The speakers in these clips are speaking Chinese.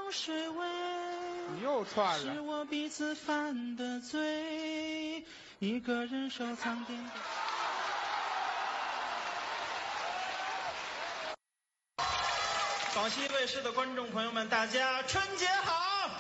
水味。 你又串了。 是我彼此犯的罪，一个人收藏点点。广西卫视的观众朋友们，大家春节好！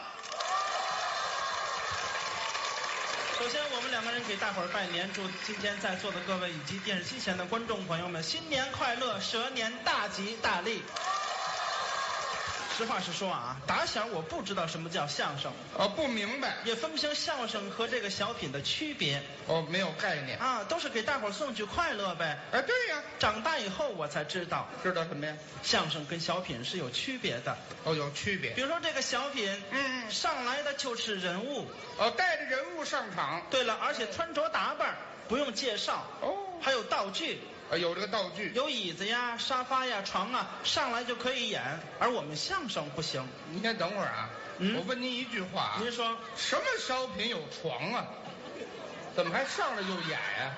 首先，我们两个人给大伙儿拜年，祝今天在座的各位以及电视机前的观众朋友们新年快乐，蛇年大吉大利。实话实说啊，打小我不知道什么叫相声， 不明白， 也分不清相声和这个小品的区别。 没有概念啊，都是给大伙儿送去快乐呗。 哎，对呀， 长大以后我才知道， 知道什么呀？ 相声跟小品是有区别的。 有区别。 比如说这个小品，上来的就是人物， 带着人物上场。 对了，而且穿着打扮不用介绍，还有道具。 有这个道具， 有椅子呀、沙发呀、床啊，上来就可以演。而我们相声不行。 您先等会儿啊，我问您一句话。 您说什么小品有床啊？怎么还上来就演呀？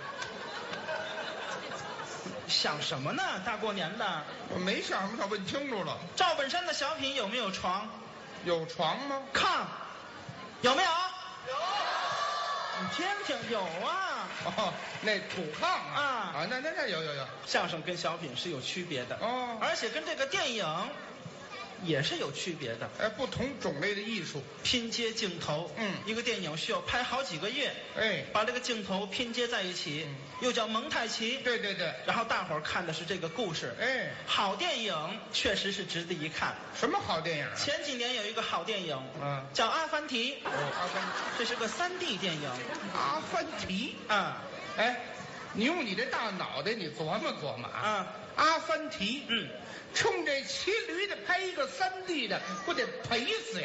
想什么呢？大过年的， 我没想什么，想问清楚了。 赵本山的小品有没有床？ 有床吗？ 炕有没有？有。你听听，有啊。 那土炕啊，那有。 相声跟小品是有区别的而且跟这个电影也是有区别的。 不同种类的艺术， 拼接镜头，一个电影需要拍好几个月，把这个镜头拼接在一起，又叫蒙太奇。 对。 然后大伙儿看的是这个故事，好电影确实是值得一看。 什么好电影啊？ 前几年有一个好电影，叫《阿凡提》。 阿凡提， 这是个3D 电影。 阿凡提你用你这大脑袋，你琢磨琢磨啊。阿凡提，冲这骑驴的拍一个3D 的，不得赔死呀？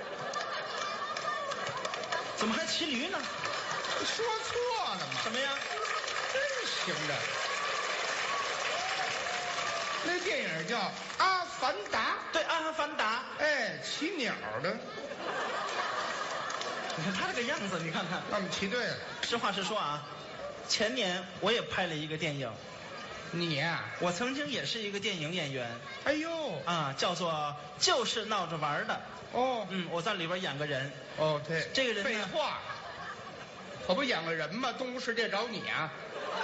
怎么还骑驴呢？ 说错了吗？ 什么呀？ 真行的。那电影叫《阿凡达》。 对，《阿凡达》。 骑鸟的。 你看他这个样子，你看看。 那我们骑对了。 实话实说啊，前年我也拍了一个电影。 你呀？ 我曾经也是一个电影演员。 哎呦叫做就是闹着玩的。我在里边演个人。 对， 这个人废话，可不演个人吗？动物世界找你啊！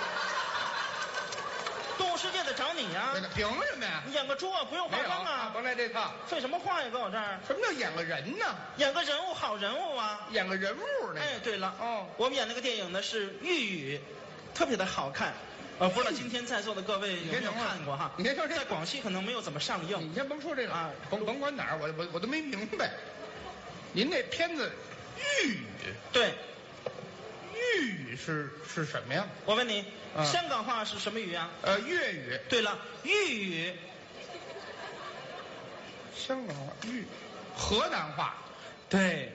动物世界得找你呀！ 凭什么呀？ 你演个猪啊，不用化妆啊！ 甭来这套。 废什么话呀，搁我这儿？ 什么叫演个人呢？ 演个人物，好人物啊！ 演个人物呢？ 对了，我们演那个电影呢是玉宇，特别的好看。不知道今天在座的各位有没有看过哈？ 你先说这， 在广西可能没有怎么上映。 你先甭说这个啊，甭管哪儿，我都没明白。您那片子玉宇， 对， 玉宇是什么呀？ 我问你，香港话是什么语啊？ 粤语。 对了，豫语。 香港话河南话。 对。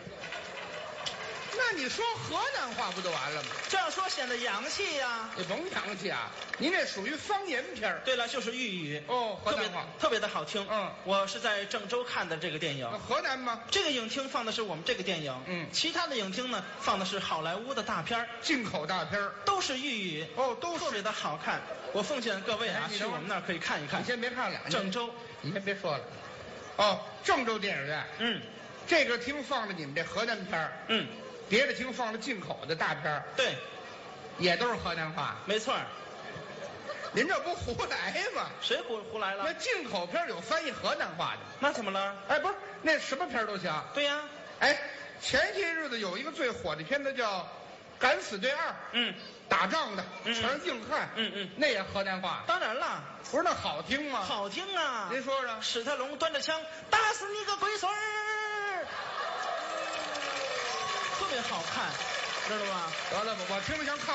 那你说河南话不就完了吗？ 这样说显得洋气呀。 你甭洋气啊，您这属于方言片。 对了，就是豫语。 河南话特别的好听。我是在郑州看的这个电影。 河南吗？这个影厅放的是我们这个电影。其他的影厅呢放的是好莱坞的大片， 进口大片， 都是豫语。都特别的好看。我奉劝各位啊，去我们那儿可以看一看。 你先别看了， 郑州， 你先别说了。郑州电影院。这个厅放着你们这河南片。别的厅放了进口的大片。 对， 也都是河南话。 没错。 您这不胡来吗？ 谁胡来了？ 那进口片有翻译河南话的。 那怎么了？ 不是，那什么片都行。 对呀。 前些日子有一个最火的片子叫《敢死队2》。打仗的，全是硬汉。那也河南话。 当然了。 不是那好听吗？ 好听啊。 您说说。 史泰龙端着枪，打死你个龟孙儿。特别好看，知道吧？ 得了吧，我听着像